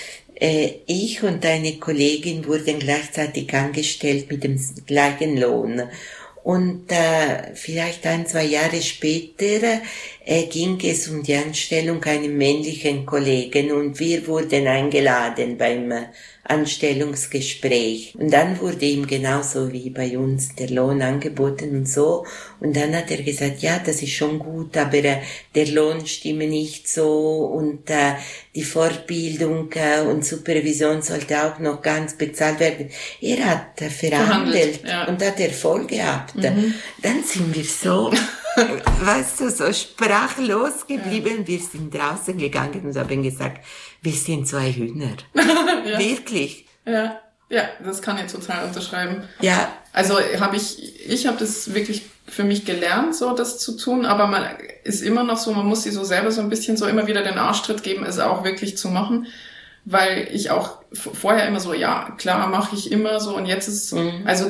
Ich und eine Kollegin wurden gleichzeitig angestellt mit dem gleichen Lohn. Und vielleicht 1-2 Jahre später ging es um die Anstellung einem männlichen Kollegen und wir wurden eingeladen beim Anstellungsgespräch. Und dann wurde ihm genauso wie bei uns der Lohn angeboten und so. Und dann hat er gesagt, ja, das ist schon gut, aber der Lohn stimme nicht so und die Fortbildung und Supervision sollte auch noch ganz bezahlt werden. Er hat verhandelt und hat Erfolg gehabt. Dann sind wir so, weißt du, so sprachlos geblieben. Wir sind draußen gegangen und haben gesagt, wir sind 2 Hühner. Wirklich. Ja, das kann ich total unterschreiben. Ja. Also ich habe das wirklich für mich gelernt, so das zu tun, aber man ist immer noch so, man muss sich so selber so ein bisschen so immer wieder den Arschtritt geben, es auch wirklich zu machen, weil ich auch vorher immer so, ja, klar, mache ich immer so und jetzt ist, also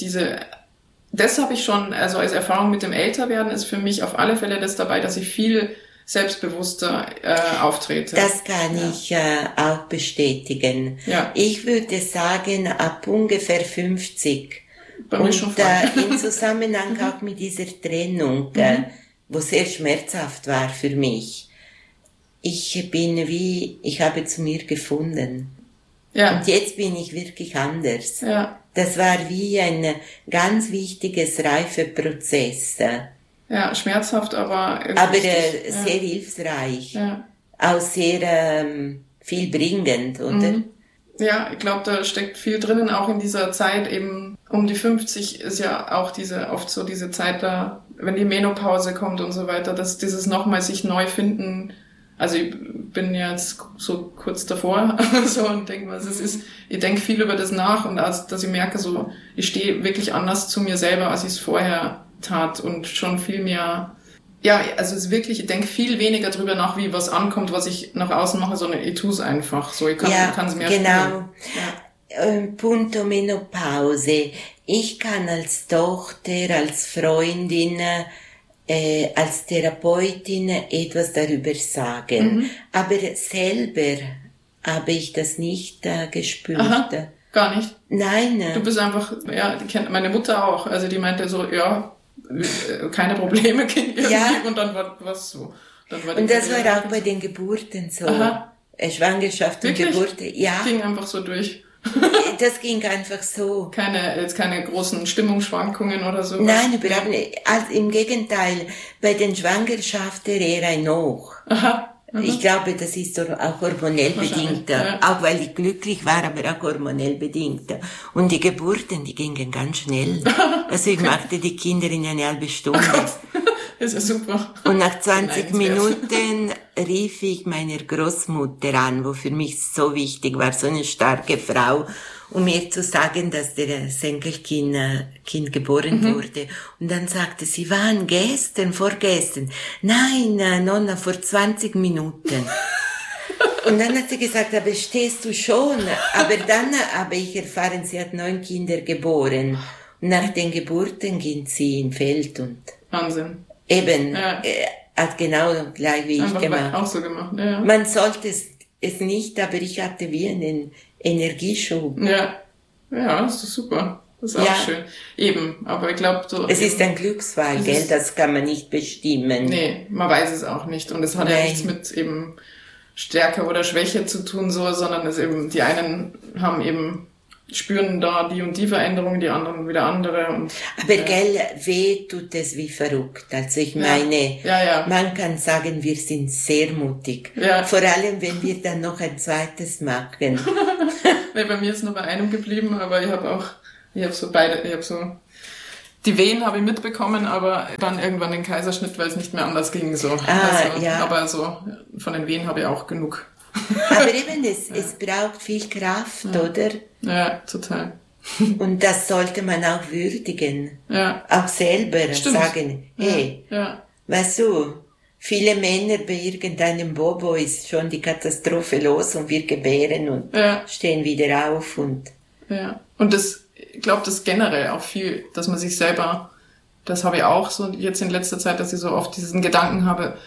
das habe ich schon, also als Erfahrung mit dem Älterwerden ist für mich auf alle Fälle das dabei, dass ich viel selbstbewusster auftrete. Das kann ich auch bestätigen. Ja. Ich würde sagen, ab ungefähr 50. Bei mir schon im Zusammenhang auch mit dieser Trennung, wo sehr schmerzhaft war für mich. Ich habe zu mir gefunden. Ja. Und jetzt bin ich wirklich anders. Ja. Das war wie ein ganz wichtiges Reifeprozess. Ja, schmerzhaft, aber sehr hilfreich. Ja. Auch sehr viel bringend, oder? Ja, ich glaube, da steckt viel drinnen, auch in dieser Zeit eben um die 50 ist ja auch oft so diese Zeit da, wenn die Menopause kommt und so weiter, dass dieses nochmal sich neu finden. Also ich bin jetzt so kurz davor so und denke mal, ich denke viel über das nach und dass ich merke so, ich stehe wirklich anders zu mir selber, als ich es vorher tat und schon viel mehr, ja, also es ist wirklich, ich denke viel weniger drüber nach, wie was ankommt, was ich nach außen mache, sondern ich tue es einfach so, ich kann es mehr genau. Punto Menopause. Ich kann als Tochter, als Freundin, als Therapeutin etwas darüber sagen. Aber selber habe ich das nicht gespürt. Aha, gar nicht? Nein. Du bist einfach, ja, die kennt meine Mutter auch. Also die meinte so, ja, keine Probleme, Kind irgendwie. Ja. Und dann war was so. Und das war auch bei den Geburten so. Aha. Schwangerschaft und Geburt. Ja. Ging einfach so durch. Das ging einfach so. Keine großen Stimmungsschwankungen oder so. Nein, überhaupt nicht. Also im Gegenteil, bei den Schwangerschaften eher ein Hoch. Aha. Ich glaube, das ist auch hormonell bedingt. Ja. Auch weil ich glücklich war, aber auch hormonell bedingt. Und die Geburten, die gingen ganz schnell. Also ich machte die Kinder in eine halbe Stunde. Das ist super. Und nach 20 Minuten rief ich meiner Großmutter an, wo für mich so wichtig war, so eine starke Frau, um mir zu sagen, dass das Enkelkind geboren wurde. Und dann sagte sie, wann? Vorgestern? Nein, Nonna, vor 20 Minuten. Und dann hat sie gesagt, aber stehst du schon? Aber dann habe ich erfahren, sie hat 9 Kinder geboren. Und nach den Geburten ging sie in Feld und... Wahnsinn. Eben, Hat genau gleich wie ich gemacht. Auch so gemacht, ja. Man sollte es nicht, aber ich hatte wie einen Energieschub. Ja, das ist super. Das ist auch schön. Eben, aber ich glaube... Es ist ein Glücksfall, gell? Das kann man nicht bestimmen. Nee, man weiß es auch nicht. Und es hat ja nichts mit eben Stärke oder Schwäche zu tun, so, sondern es eben, die einen haben eben, spüren da die und die Veränderungen, die anderen wieder andere. Und, aber gell, weh tut es wie verrückt. Also ich meine, man kann sagen, wir sind sehr mutig. Ja. Vor allem, wenn wir dann noch ein zweites machen. Nee, bei mir ist nur bei einem geblieben, aber ich habe so die Wehen habe ich mitbekommen, aber dann irgendwann den Kaiserschnitt, weil es nicht mehr anders ging, so. Aber so, von den Wehen habe ich auch genug. Aber eben, es braucht viel Kraft, oder? Ja, total. Und das sollte man auch würdigen. Ja. Auch selber sagen, hey, weißt du, viele Männer bei irgendeinem Bobo ist schon die Katastrophe los und wir gebären und stehen wieder auf und... Ja, und ich glaube, das generell auch viel, dass man sich selber, das habe ich auch so jetzt in letzter Zeit, dass ich so oft diesen Gedanken habe,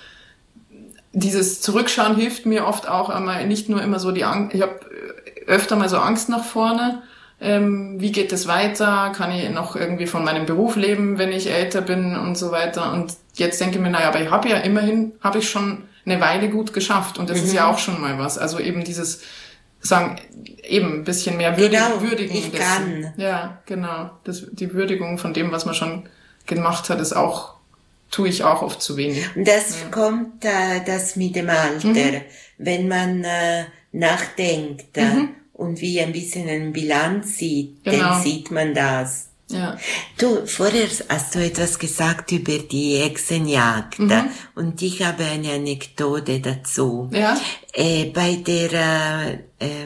dieses Zurückschauen hilft mir oft auch einmal, nicht nur immer so die Angst, ich habe öfter mal so Angst nach vorne, wie geht es weiter, kann ich noch irgendwie von meinem Beruf leben, wenn ich älter bin und so weiter, und jetzt denke ich mir, aber ich habe ich schon eine Weile gut geschafft, und das ist ja auch schon mal was, also eben dieses sagen, eben ein bisschen mehr würdigen. Ich kann. Ja, genau. Die Würdigung von dem, was man schon gemacht hat, tue ich auch oft zu wenig. Und das kommt das mit dem Alter. Wenn man nachdenkt und wie ein bisschen eine Bilanz sieht, dann sieht man das. Ja. Du, vorher hast du etwas gesagt über die Hexenjagd und ich habe eine Anekdote dazu. Ja. Bei der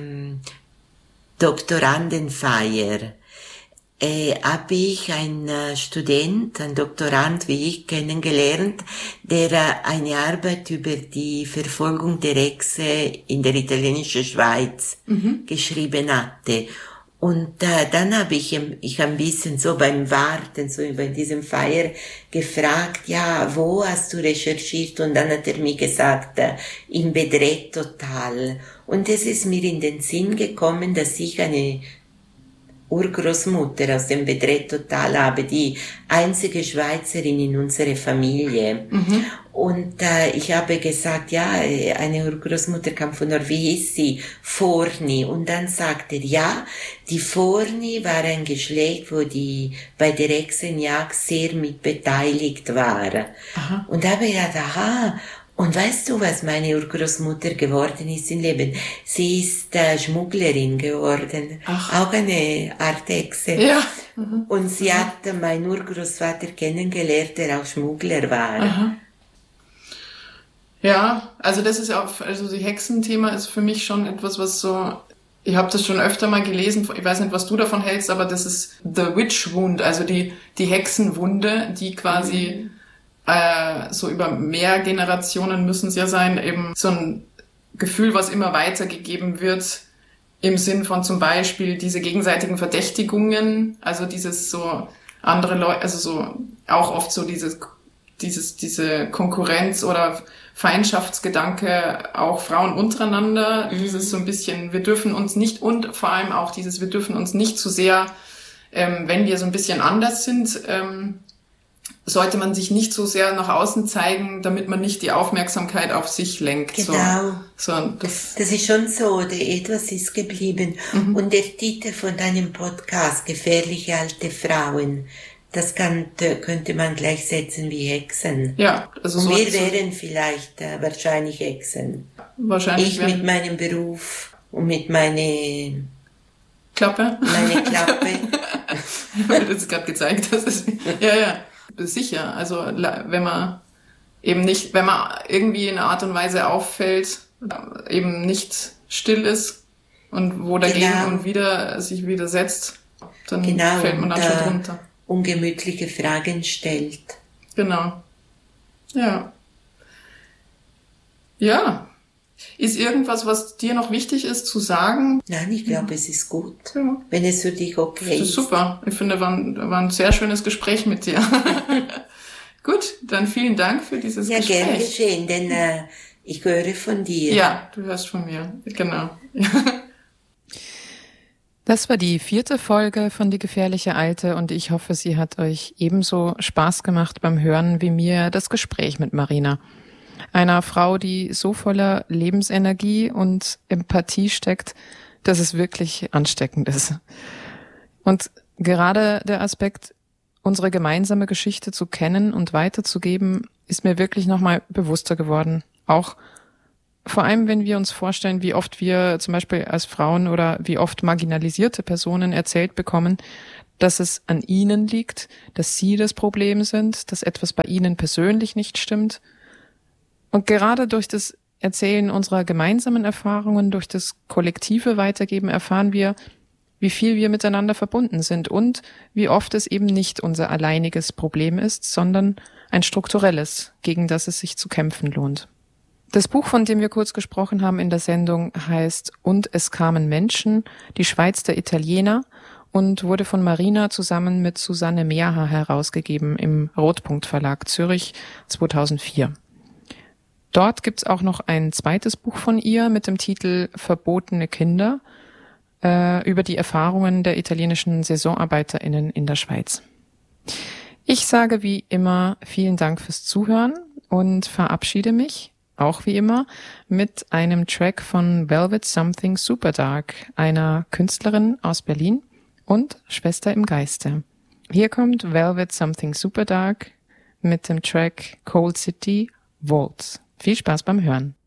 Doktorandenfeier habe ich einen Student, einen Doktorand wie ich, kennengelernt, der eine Arbeit über die Verfolgung der Hexe in der italienischen Schweiz geschrieben hatte. Und dann habe ich ein bisschen so beim Warten, so bei diesem Feier gefragt, wo hast du recherchiert? Und dann hat er mir gesagt, im Bedrettotal. Und es ist mir in den Sinn gekommen, dass ich eine Urgroßmutter aus dem Bedrettotal habe, die einzige Schweizerin in unserer Familie. Und ich habe gesagt, eine Urgroßmutter kam von Nord, wie hieß sie? Forni. Und dann sagte er, die Forni war ein Geschlecht, wo die bei der Hexenjagd sehr mit beteiligt war. Aha. Und da habe ich gedacht, und weißt du, was meine Urgroßmutter geworden ist im Leben? Sie ist Schmugglerin geworden. Ach. Auch eine Art Hexe. Ja. Und sie hat meinen Urgroßvater kennengelernt, der auch Schmuggler war. Aha. Ja, also das ist auch, also das Hexenthema ist für mich schon etwas, was so, ich habe das schon öfter mal gelesen, ich weiß nicht, was du davon hältst, aber das ist the Witch Wound, also die Hexenwunde, die quasi so über mehr Generationen müssen es ja sein, eben so ein Gefühl, was immer weitergegeben wird, im Sinn von zum Beispiel diese gegenseitigen Verdächtigungen, also dieses so andere Leute, also so auch oft so diese Konkurrenz oder Feindschaftsgedanke, auch Frauen untereinander, dieses so ein bisschen, wir dürfen uns nicht, und vor allem auch dieses, wir dürfen uns nicht zu sehr, wenn wir so ein bisschen anders sind, sollte man sich nicht so sehr nach außen zeigen, damit man nicht die Aufmerksamkeit auf sich lenkt. Genau. Das ist schon so, etwas ist geblieben. Und der Titel von deinem Podcast, Gefährliche alte Frauen, das könnte man gleichsetzen wie Hexen. Ja. Also und wir wären vielleicht wahrscheinlich Hexen. Wahrscheinlich. Ich mit meinem Beruf und mit meiner Klappe. Meine Klappe. Weil du es gerade gezeigt hast. Ja. Sicher, also wenn man irgendwie in einer Art und Weise auffällt, eben nicht still ist und wo dagegen und wieder sich widersetzt, dann fällt man dann schon drunter. Ungemütliche Fragen stellt. Genau. Ja. Ja. Ist irgendwas, was dir noch wichtig ist zu sagen? Nein, ich glaube, es ist gut. Ja. Wenn es für dich okay ist. Super. Ich finde, war ein sehr schönes Gespräch mit dir. Gut, dann Dann vielen Dank für dieses Gespräch. Ja, gern geschehen, denn ich höre von dir. Ja, du hörst von mir, genau. Das war die 4. Folge von Die gefährliche Alte und ich hoffe, sie hat euch ebenso Spaß gemacht beim Hören wie mir das Gespräch mit Marina. Einer Frau, die so voller Lebensenergie und Empathie steckt, dass es wirklich ansteckend ist. Und gerade der Aspekt, unsere gemeinsame Geschichte zu kennen und weiterzugeben, ist mir wirklich nochmal bewusster geworden. Auch vor allem, wenn wir uns vorstellen, wie oft wir zum Beispiel als Frauen oder wie oft marginalisierte Personen erzählt bekommen, dass es an ihnen liegt, dass sie das Problem sind, dass etwas bei ihnen persönlich nicht stimmt. Und gerade durch das Erzählen unserer gemeinsamen Erfahrungen, durch das kollektive Weitergeben erfahren wir, wie viel wir miteinander verbunden sind und wie oft es eben nicht unser alleiniges Problem ist, sondern ein strukturelles, gegen das es sich zu kämpfen lohnt. Das Buch, von dem wir kurz gesprochen haben in der Sendung, heißt Und es kamen Menschen, die Schweiz der Italiener und wurde von Marina zusammen mit Susanne Mehrhaar herausgegeben im Rotpunkt Verlag Zürich 2004. Dort gibt's auch noch ein zweites Buch von ihr mit dem Titel Verbotene Kinder über die Erfahrungen der italienischen SaisonarbeiterInnen in der Schweiz. Ich sage wie immer vielen Dank fürs Zuhören und verabschiede mich auch wie immer mit einem Track von Velvet Something Superdark, einer Künstlerin aus Berlin und Schwester im Geiste. Hier kommt Velvet Something Superdark mit dem Track Cold City Waltz. Viel Spaß beim Hören.